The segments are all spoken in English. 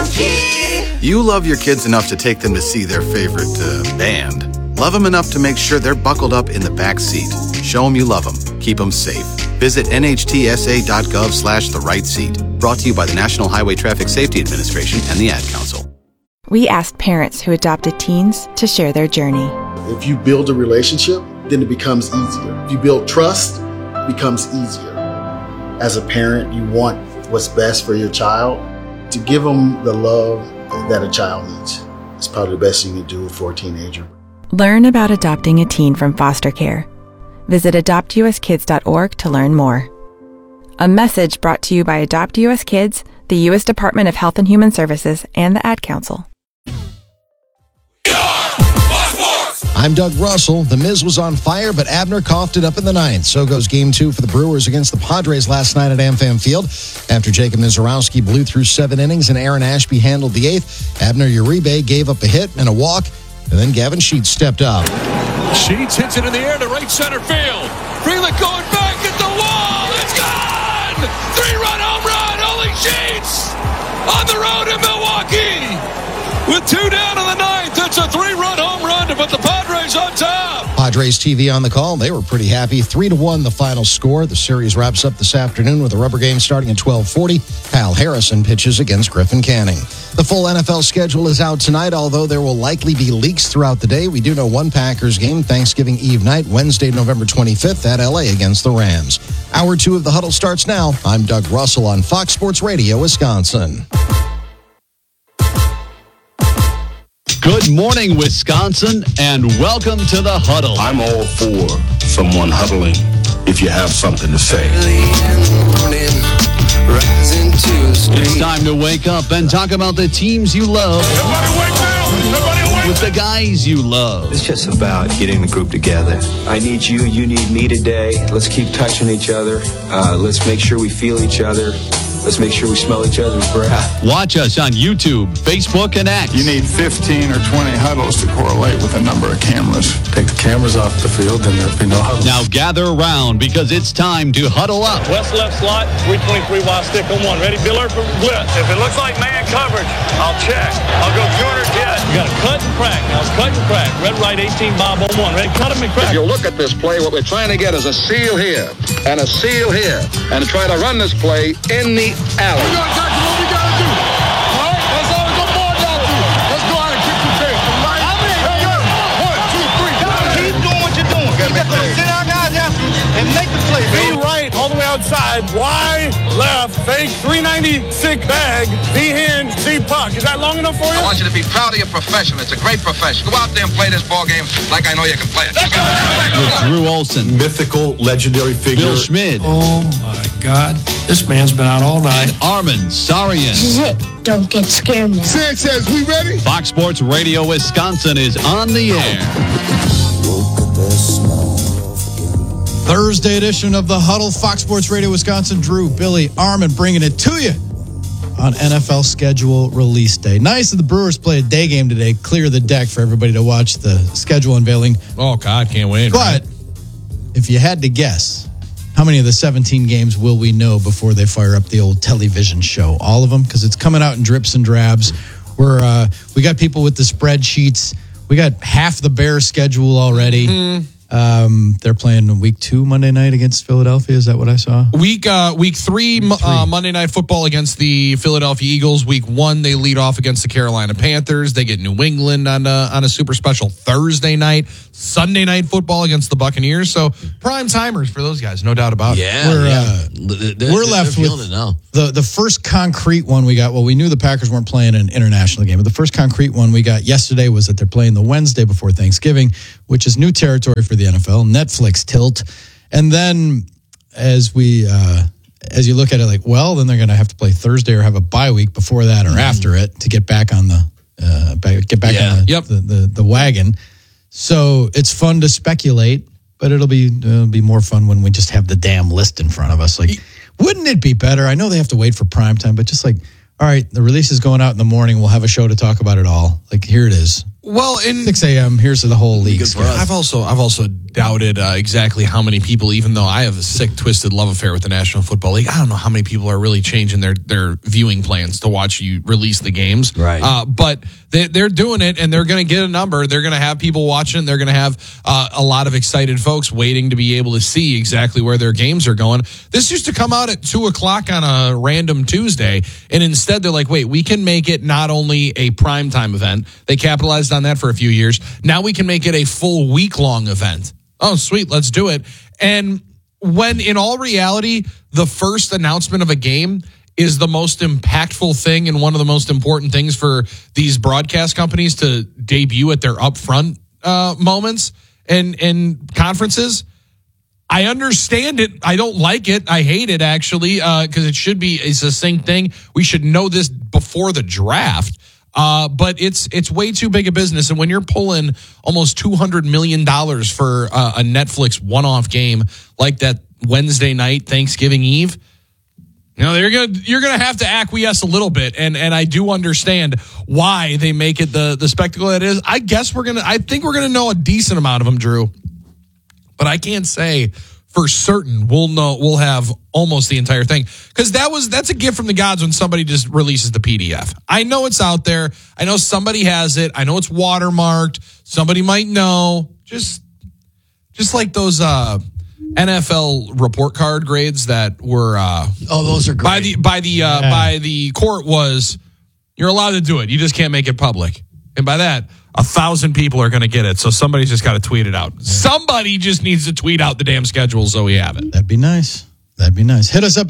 Monkey. You love your kids enough to take them to see their favorite band. Love them enough to make sure they're buckled up in the back seat. Show them you love them. Keep them safe. Visit nhtsa.gov/the-right-seat. Brought to you by the National Highway Traffic Safety Administration and the Ad Council. We asked parents who adopted teens to share their journey. If you build a relationship, then it becomes easier. If you build trust, it becomes easier. As a parent, you want what's best for your child. To give them the love that a child needs. It's probably the best thing you can do for a teenager. Learn about adopting a teen from foster care. Visit adoptuskids.org to learn more. A message brought to you by Adopt U.S. Kids, the U.S. Department of Health and Human Services, and the Ad Council. I'm Doug Russell. The Miz was on fire, but Abner coughed it up in the ninth. So goes Game 2 for the Brewers against the Padres last night at AmFam Field. After Jacob Mizorowski blew through 7 innings and Aaron Ashby handled the 8th, Abner Uribe gave up a hit and a walk, and then Gavin Sheets stepped up. Sheets hits it in the air to right center field. Frelick going back at the wall. It's gone! 3-run home run. Holy Sheets on the road in Milwaukee. With 2 down in the ninth, it's a 3-run home run to put the Padres on top. Padres TV on the call. They were pretty happy. 3-1 the final score. The series wraps up this afternoon with a rubber game starting at 12:40. Kyle Harrison pitches against Griffin Canning. The full NFL schedule is out tonight, although there will likely be leaks throughout the day. We do know one Packers game, Thanksgiving Eve night, Wednesday, November 25th at LA against the Rams. Hour 2 of the Huddle starts now. I'm Doug Russell on Fox Sports Radio, Wisconsin. Good morning, Wisconsin, and welcome to the Huddle. I'm all for someone huddling if you have something to say. It's time to wake up and talk about the teams you love. Everybody wake up! Everybody wake up! With the guys you love. It's just about getting the group together. I need you, you need me today. Let's keep touching each other. Let's make sure we feel each other. Let's make sure we smell each other's breath. Watch us on YouTube, Facebook, and X. You need 15 or 20 huddles to correlate with the number of cameras. Take the cameras off the field, and there'll be no huddles. Now gather around because it's time to huddle up. West left slot, 323 wide stick on 1. Ready, Biller for blitz. If it looks like man coverage, I'll check. I'll go 200 jet. You got to cut and crack. Now it's cut and crack. Red, right, 18, Bob on 1. Ready, cut him and crack. If you look at this play, what we're trying to get is a seal here and a seal here, and try to run this play in the alley. We got exactly what we got to do. All right? That's all we got more down to. Let's go out and kick the tail. Right? 1, 2, 3. Keep doing what you're doing. You got to sit our guys after and make the play. Be right, all the way outside. Y, left, fake, 396 bag, V hand, C puck. Is that long enough for you? I want you to be proud of your profession. It's a great profession. Go out there and play this ball game like I know you can play it. With Drew Olson. Mythical, legendary figure. Bill Schmid. Oh, my God. This man's been out all night. And Armin Sarian. This is it. Don't get scared now. Sanchez, we ready? Fox Sports Radio Wisconsin is on the air. Thursday edition of the Huddle, Fox Sports Radio Wisconsin. Drew, Billy, Armin bringing it to you on NFL schedule release day. Nice that the Brewers play a day game today. Clear the deck for everybody to watch the schedule unveiling. Oh, God, can't wait. But if you had to guess, how many of the 17 games will we know before they fire up the old television show? All of them? Because it's coming out in drips and drabs. We got people with the spreadsheets. We got half the Bears schedule already. Mm-hmm. They're playing week 2 Monday night against Philadelphia. Is that what I saw? Week 3 Monday Night Football against the Philadelphia Eagles. Week 1 they lead off against the Carolina Panthers. They get New England on a super special Thursday night. Sunday Night Football against the Buccaneers. So prime timers for those guys, no doubt about it. We're left with the first concrete one we got. Well, we knew the Packers weren't playing an international game, but the first concrete one we got yesterday was that they're playing the Wednesday before Thanksgiving, which is new territory for the NFL. Netflix tilt. And then as you look at it like, well, then they're going to have to play Thursday or have a bye week before that or after it to get back on the wagon. So it's fun to speculate, but it'll be more fun when we just have the damn list in front of us. Like, wouldn't it be better? I know they have to wait for prime time, but just like, all right, the release is going out in the morning. We'll have a show to talk about it all. Like, here it is. Well, in 6 a.m. Here's the whole league. I've also doubted exactly how many people, even though I have a sick, twisted love affair with the National Football League, I don't know how many people are really changing their viewing plans to watch you release the games. Right. But they're doing it, and they're going to get a number. They're going to have people watching. They're going to have a lot of excited folks waiting to be able to see exactly where their games are going. This used to come out at 2:00 on a random Tuesday, and instead they're like, wait, we can make it not only a primetime event. They capitalized on that for a few years. Now we can make it a full week-long event. Oh, sweet, let's do it. And when in all reality, the first announcement of a game is the most impactful thing and one of the most important things for these broadcast companies to debut at their upfront moments and conferences, I understand it. I don't like it. I hate it, actually, because it should be a succinct thing. We should know this before the draft. But it's way too big a business. And when you're pulling almost $200 million for a Netflix one-off game like that Wednesday night, Thanksgiving Eve, you're gonna have to acquiesce a little bit. And I do understand why they make it the spectacle that it is. I think we're gonna know a decent amount of them, Drew. But I can't say for certain we'll have almost the entire thing, because that's a gift from the gods when somebody just releases the PDF. I know it's out there. I know somebody has it. I know it's watermarked. Somebody might know. Just like those NFL report card grades that were those are great. by the court was, you're allowed to do it. You just can't make it public. And by that, 1,000 people are going to get it. So somebody's just got to tweet it out. Somebody just needs to tweet out the damn schedule so we have it. That'd be nice. Hit us up,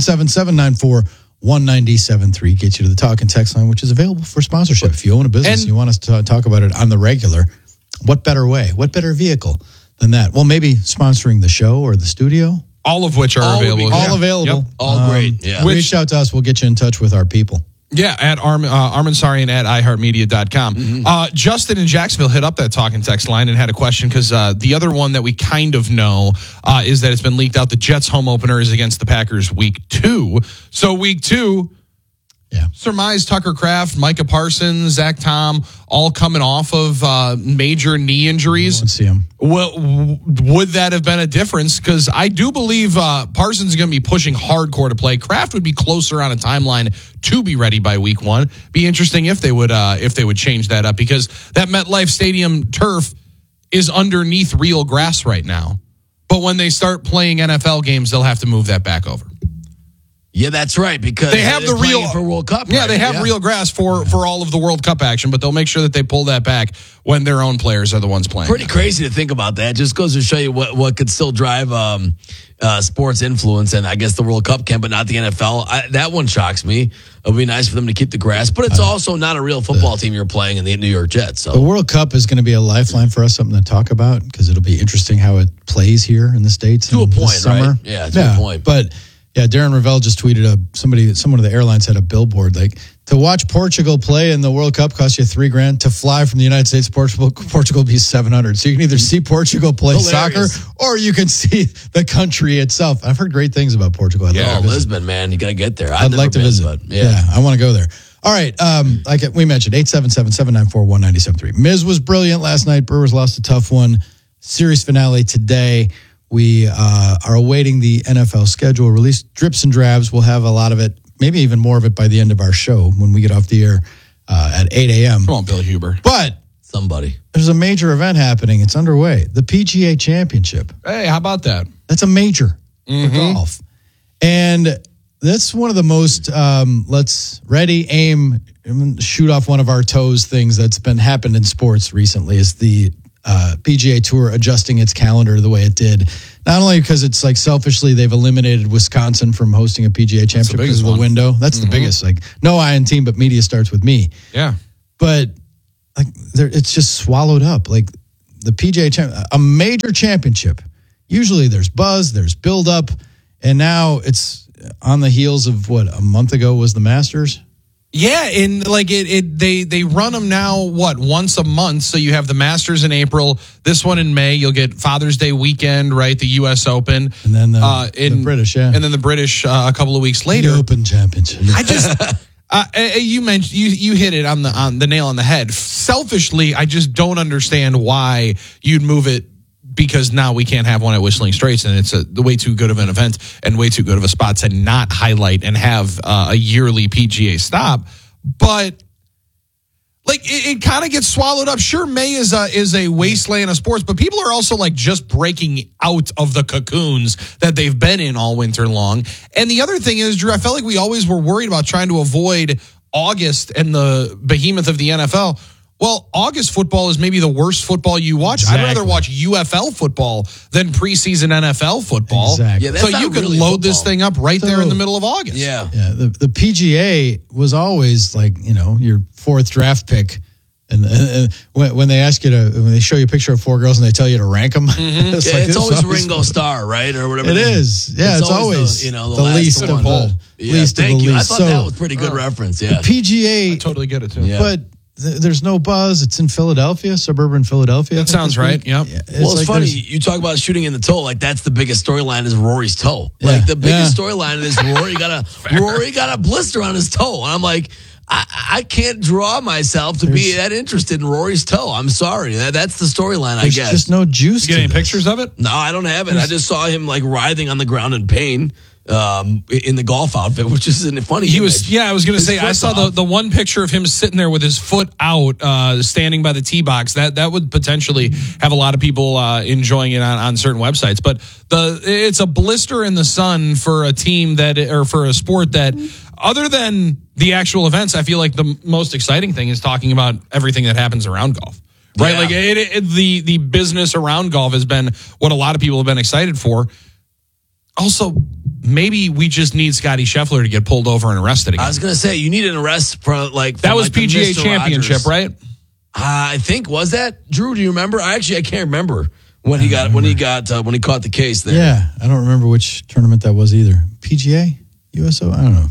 877-794-1973. Get you to the talk and text line, which is available for sponsorship. If you own a business and you want us to talk about it on the regular, what better way? What better vehicle than that? Well, maybe sponsoring the show or the studio. All of which are available. All available. Yep. All great. Yeah. Reach out to us. We'll get you in touch with our people. Yeah, at Armin Sarian at iHeartMedia.com. Mm-hmm. Justin in Jacksonville hit up that talk and text line and had a question, because the other one that we kind of know is that it's been leaked out. The Jets home opener is against the Packers week 2. So week 2, surmise Tucker Kraft, Micah Parsons, Zach Tom, all coming off of major knee injuries. Let's see him. Well, would that have been a difference? Because I do believe Parsons is going to be pushing hardcore to play. Kraft would be closer on a timeline to be ready by week 1. Be interesting if they would change that up, because that MetLife Stadium turf is underneath real grass right now. But when they start playing NFL games, they'll have to move that back over. Yeah, that's right, because they have the real for World Cup. Yeah, right? they have real grass for all of the World Cup action, but they'll make sure that they pull that back when their own players are the ones playing. Pretty crazy to think about that. It just goes to show you what could still drive sports influence, and I guess the World Cup can, but not the NFL. That one shocks me. It would be nice for them to keep the grass, but it's also not a real football team you're playing in the New York Jets. So the World Cup is going to be a lifeline for us, something to talk about, because it'll be interesting how it plays here in the States to a point, summer. Right? Yeah, to a point. But yeah, Darren Ravel just tweeted someone of the airlines had a billboard like, to watch Portugal play in the World Cup costs you $3,000. To fly from the United States to Portugal be $700. So you can either see Portugal play soccer, or you can see the country itself. I've heard great things about Portugal. Lisbon, man, you got to get there. I'd like to visit. Yeah, I want to go there. All right, like we mentioned, 877-794-1973. Miz was brilliant last night. Brewers lost a tough one. Series finale today. We are awaiting the NFL schedule release. Drips and drabs. We'll have a lot of it, maybe even more of it by the end of our show when we get off the air at 8 a.m. Come on, Bill Huber. But there's a major event happening. It's underway. The PGA Championship. Hey, how about that? That's a major for golf. And that's one of the most let's ready, aim, shoot off one of our toes things that's been happened in sports recently is the PGA Tour adjusting its calendar the way it did. Not only because it's like selfishly they've eliminated Wisconsin from hosting a PGA Championship because of the window. That's the biggest. Like, no I in team, but media starts with me. Yeah. But like it's just swallowed up. Like the PGA a major championship. Usually there's buzz, there's build up, and now it's on the heels of what a month ago was the Masters. Yeah, and like they run them now once a month. So you have the Masters in April, this one in May. You'll get Father's Day weekend, right? The U.S. Open, and then the British, and then the British a couple of weeks later. The Open Championship. You mentioned you hit it on the nail on the head. Selfishly, I just don't understand why you'd move it, because now we can't have one at Whistling Straits, and it's way too good of an event and way too good of a spot to not highlight and have a yearly PGA stop. But like it kind of gets swallowed up. Sure, May is a wasteland of sports, but people are also like just breaking out of the cocoons that they've been in all winter long. And the other thing is, Drew, I felt like we always were worried about trying to avoid August and the behemoth of the NFL. Well, August football is maybe the worst football you watch. Exactly. I'd rather watch UFL football than preseason NFL football. Exactly. Yeah, so you could really load this thing up right there in the middle of August. Yeah. The PGA was always like, your fourth draft pick. And when they ask you when they show you a picture of 4 girls and they tell you to rank them, it's always Ringo Starr, right? Or whatever. It is. Yeah, it's always the least of the least. Thank you. I thought that was a pretty good reference. Yeah. The PGA. I totally get it too. Yeah. But there's no buzz. It's in Philadelphia, suburban Philadelphia. That sounds right. Yep. Yeah. It's funny. You talk about shooting in the toe. Like that's the biggest storyline is Rory's toe. Like the biggest storyline is Rory got a blister on his toe. And I'm like, I can't draw myself to be that interested in Rory's toe. I'm sorry. That's the storyline, I guess. There's just no juice. You get any pictures of it? No, I don't have it. I just saw him like writhing on the ground in pain. In the golf outfit, which isn't funny. He was, I was going to say, I saw the one picture of him sitting there with his foot out, standing by the tee box. That would potentially have a lot of people enjoying it on certain websites. But it's a blister in the sun for a team or for a sport that, other than the actual events, I feel like the most exciting thing is talking about everything that happens around golf. Right? Yeah. Like the business around golf has been what a lot of people have been excited for. Also, maybe we just need Scotty Scheffler to get pulled over and arrested again. I was going to say, you need an arrest for that was PGA Championship, right? I think, was that? Drew, do you remember? I can't remember when he caught the case there. Yeah, I don't remember which tournament that was either. PGA? USO? I don't know.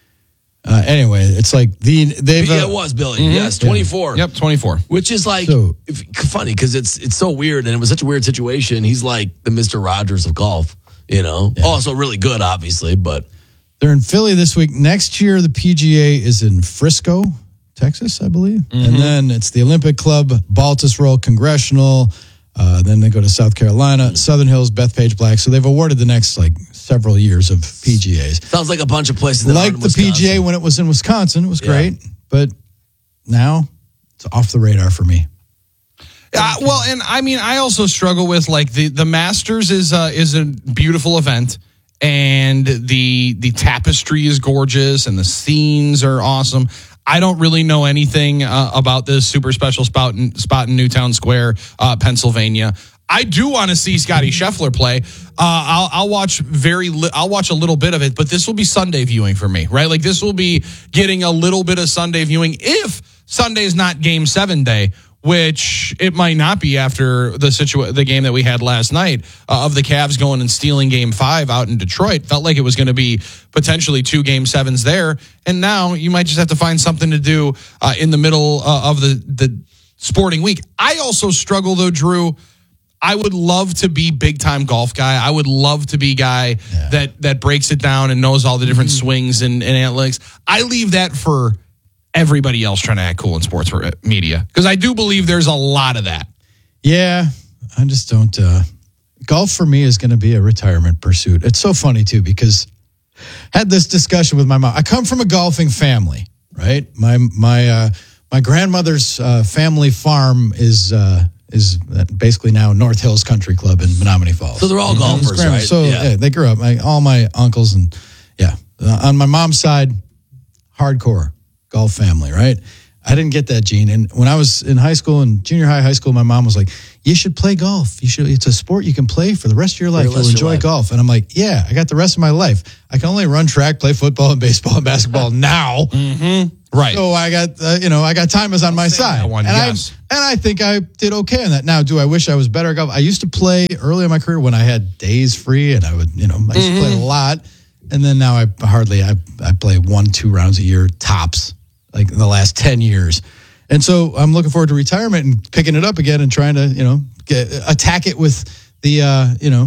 Anyway, it's like it was Billy. Mm-hmm. Yes, 24. Yep, 24. Which is like funny because it's so weird, and it was such a weird situation. He's like the Mr. Rogers of golf. Also really good, obviously, but they're in Philly this week. Next year, the PGA is in Frisco, Texas, I believe. Mm-hmm. And then it's the Olympic Club, Baltusrol, Congressional. Then they go to South Carolina, Southern Hills, Bethpage Black. So they've awarded the next several years of PGAs. Sounds like a bunch of places. Like the PGA when it was in Wisconsin, it was great. But now it's off the radar for me. Well, and I mean, I also struggle with the Masters is a beautiful event, and the tapestry is gorgeous, and the scenes are awesome. I don't really know anything about this super special spot in Newtown Square, Pennsylvania. I do want to see Scotty Scheffler play. I'll watch a little bit of it, but this will be Sunday viewing for me, right? Like this will be getting a little bit of Sunday viewing if Sunday is not Game 7 day. Which it might not be after the game that we had last night of the Cavs going and stealing Game 5 out in Detroit. Felt like it was going to be potentially 2 Game 7s there. And now you might just have to find something to do in the middle of the sporting week. I also struggle, though, Drew. I would love to be big-time golf guy. I would love to be guy that breaks it down and knows all the different swings and analytics. I leave that for everybody else trying to act cool in sports media, because I do believe there's a lot of that. Yeah, I just don't. Golf for me is going to be a retirement pursuit. It's so funny too, because I had this discussion with my mom. I come from a golfing family, right? My grandmother's family farm is basically now North Hills Country Club in Menominee Falls. So they're all golfers, right? So they grew up. All my uncles and on my mom's side, hardcore golf family, right? I didn't get that gene. And when I was in high school and junior high school, my mom was like, you should play golf. It's a sport you can play for the rest of your life. You'll enjoy golf. And I'm like, yeah, I got the rest of my life. I can only run track, play football and baseball and basketball now. Mm-hmm. Right. So I got, I got time is on my side. I think I did okay on that. Now, do I wish I was better at golf? I used to play early in my career when I had days free, and I would, I used to play a lot. And then now I play 1-2 rounds a year tops. Like in the last 10 years. And so I'm looking forward to retirement and picking it up again and trying to, attack it with the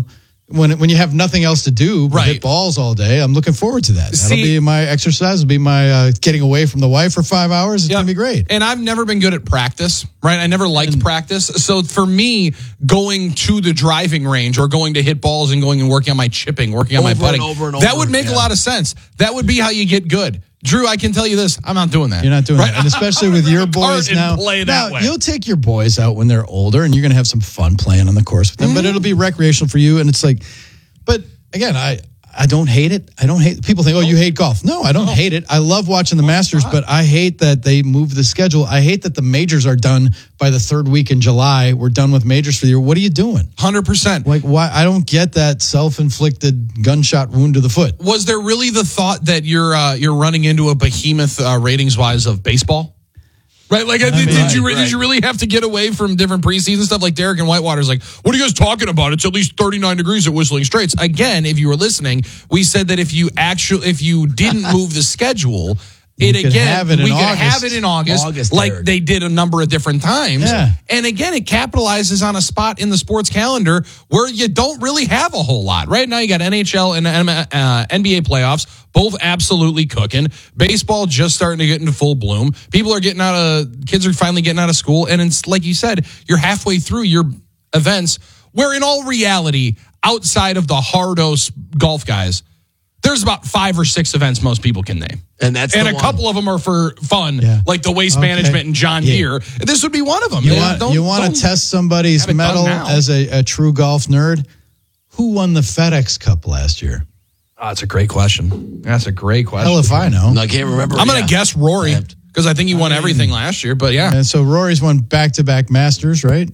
when you have nothing else to do but hit balls all day, I'm looking forward to that. That'll be my exercise. It'll be my getting away from the wife for 5 hours. It's going to be great. And I've never been good at practice, right? I never liked practice. So for me, going to the driving range or going to hit balls and going and working on my chipping, working on my putting, that would make a lot of sense. That would be how you get good. Drew, I can tell you this. I'm not doing that. You're not doing that. And especially with your boys now. You'll take your boys out when they're older and you're going to have some fun playing on the course with them, but it'll be recreational for you. And it's like, but again, I don't hate it. I don't hate, people think, oh, you hate golf. No, I don't hate it. I love watching the Masters, but I hate that they move the schedule. I hate that the majors are done by the third week in July. We're done with majors for the year. What are you doing? 100%. Like, why? I don't get that self-inflicted gunshot wound to the foot. Was there really the thought that you're running into a behemoth ratings-wise of baseball? Right, like did you really have to get away from different preseason stuff? Like Derek and Whitewater's like, what are you guys talking about? It's at least 39 degrees at Whistling Straits. Again, if you were listening, we said that if you didn't move the schedule, we could have it in August like they did a number of different times. Yeah. And again, it capitalizes on a spot in the sports calendar where you don't really have a whole lot. Right now, you got NHL and NBA playoffs, both absolutely cooking. Baseball just starting to get into full bloom. Kids are finally getting out of school. And it's like you said, you're halfway through your events where in all reality, outside of the hardos golf guys, there's about 5 or 6 events most people can name. And a couple of them are for fun, like the Waste Management and John Deere. This would be one of them. You want to test somebody's mettle as a true golf nerd? Who won the FedEx Cup last year? Oh, that's a great question. Hell if I know. I can't remember. I'm going to guess Rory because I think he won everything last year. But yeah. And so Rory's won back-to-back Masters, right?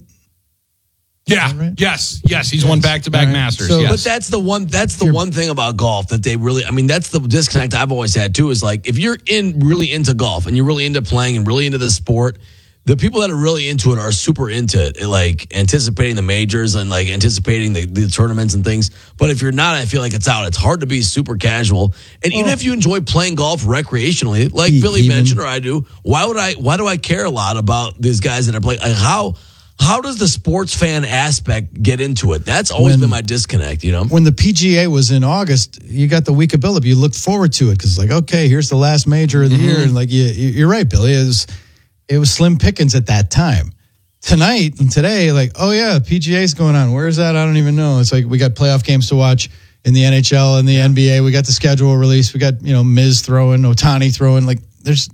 Yeah. Right? Yes. He's won back-to-back Masters. So, But that's the one thing about golf that they really, that's the disconnect I've always had too, is like, if you're really into golf and you're really into playing and really into the sport, the people that are really into it are super into it, like anticipating the majors and like anticipating the tournaments and things. But if you're not, I feel like it's out. It's hard to be super casual. And even if you enjoy playing golf recreationally, like Billy mentioned or I do, why do I care a lot about these guys that are playing? Like how does the sports fan aspect get into it? That's always been my disconnect, When the PGA was in August, you got the week of buildup. You looked forward to it because, like, okay, here's the last major of the year. And, like, you're right, Billy. It was slim pickings at that time. Tonight and today, like, oh, yeah, PGA's going on. Where's that? I don't even know. It's like we got playoff games to watch in the NHL and the NBA. We got the schedule release. We got, Miz throwing, Ohtani throwing. Like, there's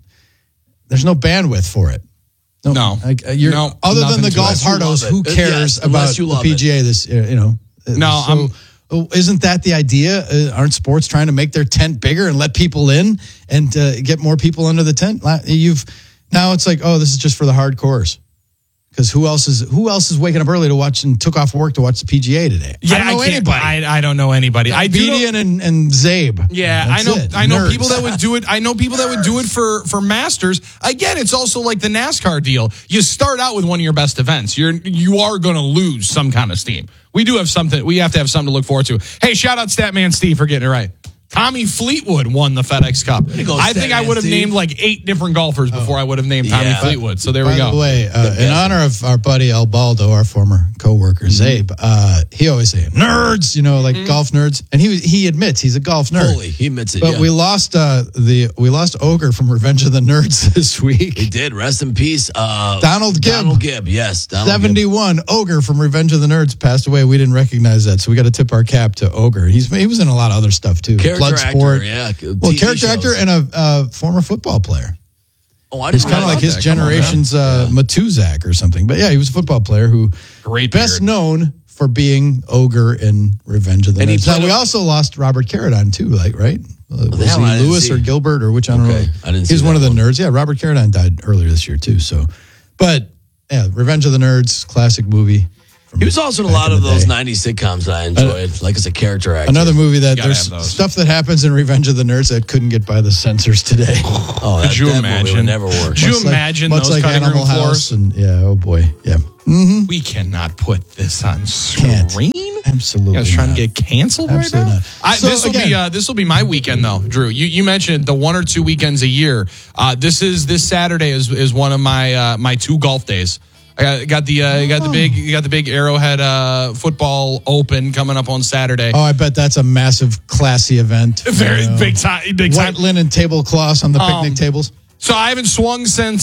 no bandwidth for it. No. Other than the golf hardos, who cares about the PGA this, isn't that the idea? Aren't sports trying to make their tent bigger and let people in and get more people under the tent? Now it's like, oh, this is just for the hardcores. Because who else is waking up early to watch and took off work to watch the PGA today? Yeah, I don't know anybody. I don't know anybody. Bedian and Zabe. Yeah, I know people that would do it. I know people that would do it for Masters. Again, it's also like the NASCAR deal. You start out with one of your best events. You are going to lose some kind of steam. We do have something. We have to have something to look forward to. Hey, shout out Statman Steve for getting it right. Tommy Fleetwood won the FedEx Cup. I think I would have named like 8 different golfers before I would have named Tommy Fleetwood. So there we go. By the way, in honor of our buddy El Baldo, our former coworker Zabe, he always say nerds, golf nerds, and he admits he's a golf nerd. Fully, he admits it. But we lost Ogre from Revenge of the Nerds this week. We did. Rest in peace, Donald Gibb. Donald Gibb, yes. 71. Gibb. Ogre from Revenge of the Nerds passed away. We didn't recognize that, so we got to tip our cap to Ogre. He was in a lot of other stuff too. Bloodsport, character actor and a former football player. He's kind of like his generation's Matuzak or something. But yeah, he was a football player who best known for being Ogre in Revenge of the Nerds. Now, we also lost Robert Carradine too, right? Was he Lewis or Gilbert or which? I don't know. I didn't see He's one of the nerds. Yeah, Robert Carradine died earlier this year too. So, but yeah, Revenge of the Nerds, classic movie. He was also in a lot of those 90s sitcoms that I enjoyed, like as a character actor. Another movie that there's stuff that happens in Revenge of the Nerds that couldn't get by the censors today. Could you imagine? Would never work. Could you imagine much those like cutting Animal room House floors? And oh boy, yeah. Mm-hmm. We cannot put this on screen. Absolutely. You guys trying to get canceled Absolutely right now? This will be my weekend though, Drew. You mentioned the 1 or 2 weekends a year. This Saturday is one of my 2 golf days. I got the big Arrowhead football open coming up on Saturday. Oh, I bet that's a massive, classy event. Very big time. White linen tablecloths on the picnic tables. So I haven't swung since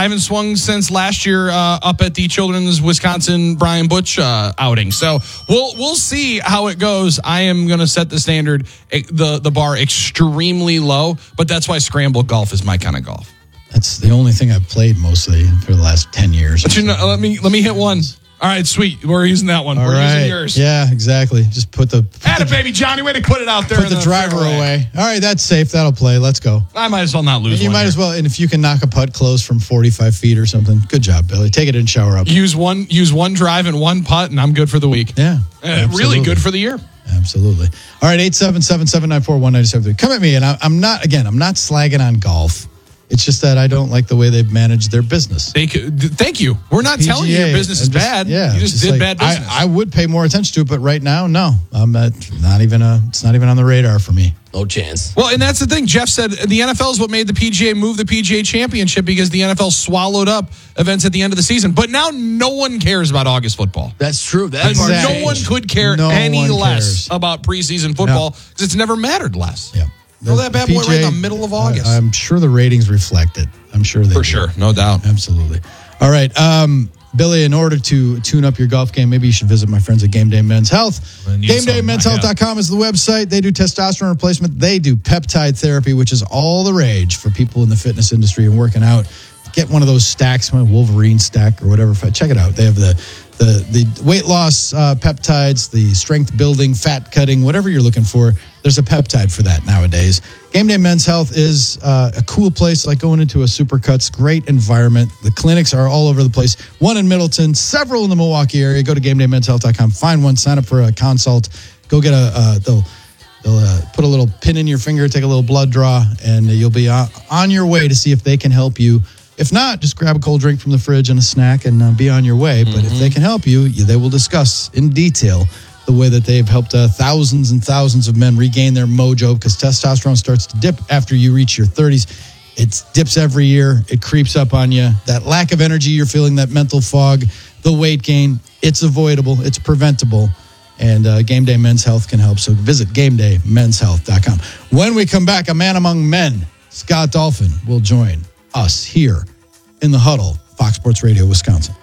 last year up at the Children's Wisconsin Brian Butch outing. So we'll see how it goes. I am going to set the standard, the bar extremely low, but that's why scramble golf is my kind of golf. That's the only thing I've played mostly for the last 10 years. But let me hit one. All right, sweet. We're using that one. We're using yours. Yeah, exactly. Just put the baby Johnny, way to put it out there. Put the driver away. All right, that's safe. That'll play. Let's go. I might as well not lose. And you might as well. And if you can knock a putt close from 45 feet or something, good job, Billy. Take it and shower up. Use one drive and one putt, and I'm good for the week. Yeah, really good for the year. Absolutely. All right, 877-794-1973. Come at me, and I'm not slagging on golf. It's just that I don't like the way they've managed their business. Thank you. We're not telling you your business is bad. Yeah, you just did bad business. I would pay more attention to it, but right now, no. It's not even on the radar for me. No chance. Well, and that's the thing. Jeff said the NFL is what made the PGA move the PGA Championship because the NFL swallowed up events at the end of the season. But now no one cares about August football. That's true. No one could care any less about preseason football because it's never mattered less. Yeah. Throw that bad boy right in the middle of August. I'm sure the ratings reflect it. I'm sure they For sure, no doubt. Absolutely. All right. Billy, in order to tune up your golf game, maybe you should visit my friends at Game Day Men's Health. GameDayMen'sHealth.com is the website. They do testosterone replacement. They do peptide therapy, which is all the rage for people in the fitness industry and working out. Get one of those stacks, my Wolverine stack or whatever. Check it out. They have the weight loss peptides, the strength building, fat cutting, whatever you're looking for. There's a peptide for that nowadays. Game Day Men's Health is a cool place, like going into a Supercuts. Great environment. The clinics are all over the place. One in Middleton, several in the Milwaukee area. Go to GameDayMen'sHealth.com. Find one. Sign up for a consult. Go get they'll put a little pin in your finger, take a little blood draw, and you'll be on your way to see if they can help you. If not, just grab a cold drink from the fridge and a snack and be on your way. But if they can help you, they will discuss in detail the way that they've helped thousands and thousands of men regain their mojo, because testosterone starts to dip after you reach your 30s. It dips every year. It creeps up on you. That lack of energy you're feeling, that mental fog, the weight gain, it's avoidable. It's preventable. And Game Day Men's Health can help. So visit GameDayMen'sHealth.com. When we come back, a man among men, Scott Dolphin, will join us here in the Huddle, Fox Sports Radio, Wisconsin.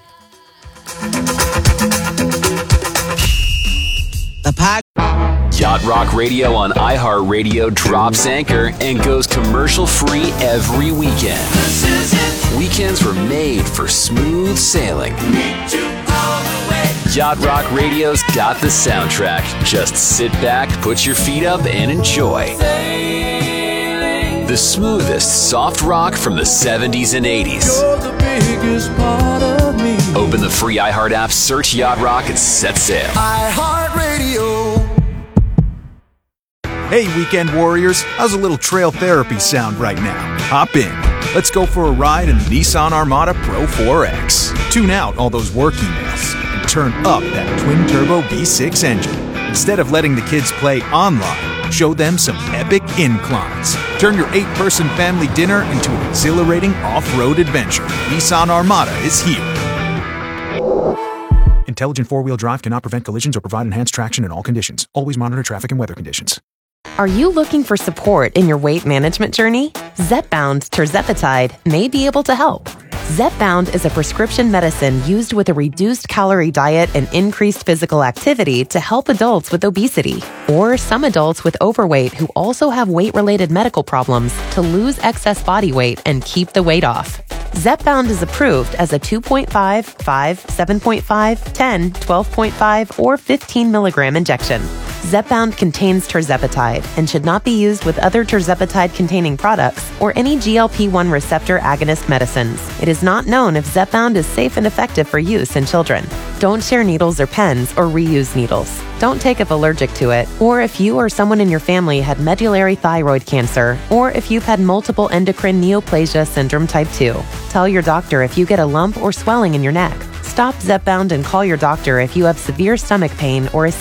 Yacht Rock Radio on iHeartRadio drops anchor and goes commercial-free every weekend. Weekends were made for smooth sailing. Yacht Rock Radio's got the soundtrack. Just sit back, put your feet up, and enjoy. The smoothest soft rock from the 70s and 80s. Open the free iHeart app, search Yacht Rock, and set sail. iHeartRadio. Hey, weekend warriors, how's a little trail therapy sound right now? Hop in. Let's go for a ride in the Nissan Armada Pro 4X. Tune out all those work emails and turn up that twin-turbo V6 engine. Instead of letting the kids play online, show them some epic inclines. Turn your 8-person family dinner into an exhilarating off-road adventure. Nissan Armada is here. Intelligent four-wheel drive cannot prevent collisions or provide enhanced traction in all conditions. Always monitor traffic and weather conditions. Are you looking for support in your weight management journey? Zepbound tirzepatide may be able to help. Zepbound is a prescription medicine used with a reduced calorie diet and increased physical activity to help adults with obesity or some adults with overweight who also have weight-related medical problems to lose excess body weight and keep the weight off. Zepbound is approved as a 2.5, 5, 7.5, 10, 12.5, or 15 milligram injection. Zepbound contains tirzepatide and should not be used with other tirzepatide-containing products or any GLP-1 receptor agonist medicines. It is not known if Zepbound is safe and effective for use in children. Don't share needles or pens or reuse needles. Don't take if allergic to it, or if you or someone in your family had medullary thyroid cancer, or if you've had multiple endocrine neoplasia syndrome type 2. Tell your doctor if you get a lump or swelling in your neck. Stop Zepbound and call your doctor if you have severe stomach pain or a